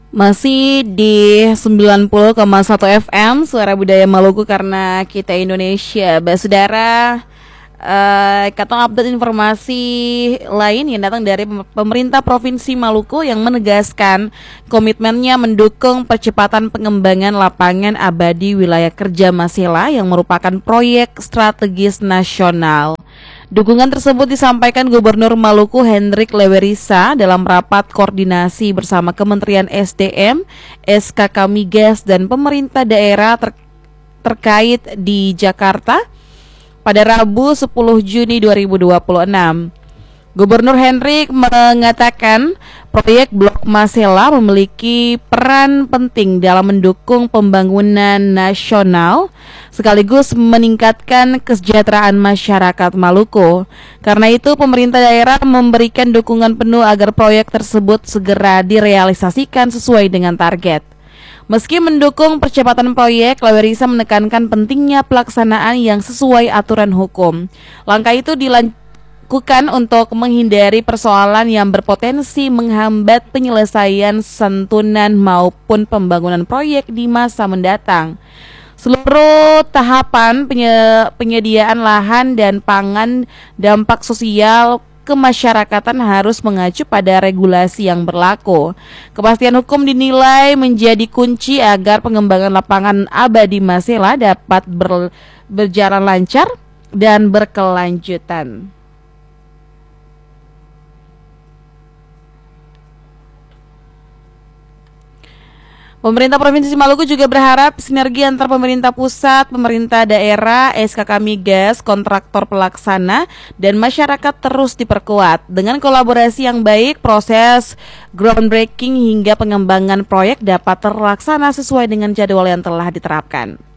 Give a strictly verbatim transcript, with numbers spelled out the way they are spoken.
Masih di sembilan puluh koma satu F M Suara Budaya Maluku karena kita Indonesia. Saudara, uh, katong update informasi lain yang datang dari pemerintah Provinsi Maluku yang menegaskan komitmennya mendukung percepatan pengembangan lapangan abadi wilayah kerja Masela yang merupakan proyek strategis nasional. Dukungan tersebut disampaikan Gubernur Maluku Hendrik Lewerisa dalam rapat koordinasi bersama Kementerian S D M, S K K Migas dan pemerintah daerah ter- terkait di Jakarta pada Rabu sepuluh Juni dua ribu dua puluh enam. Gubernur Hendrik mengatakan proyek Blok Masela memiliki peran penting dalam mendukung pembangunan nasional sekaligus meningkatkan kesejahteraan masyarakat Maluku. Karena itu pemerintah daerah memberikan dukungan penuh agar proyek tersebut segera direalisasikan sesuai dengan target. Meski mendukung percepatan proyek, Lewerisa menekankan pentingnya pelaksanaan yang sesuai aturan hukum. Langkah itu dilanjutkan Lakukan untuk menghindari persoalan yang berpotensi menghambat penyelesaian santunan maupun pembangunan proyek di masa mendatang. Seluruh tahapan penye- penyediaan lahan dan pangan dampak sosial kemasyarakatan harus mengacu pada regulasi yang berlaku. Kepastian hukum dinilai menjadi kunci agar pengembangan lapangan abadi Masela dapat ber- berjalan lancar dan berkelanjutan. Pemerintah Provinsi Maluku juga berharap sinergi antar pemerintah pusat, pemerintah daerah, S K K Migas, kontraktor pelaksana, dan masyarakat terus diperkuat. Dengan kolaborasi yang baik, proses groundbreaking hingga pengembangan proyek dapat terlaksana sesuai dengan jadwal yang telah diterapkan.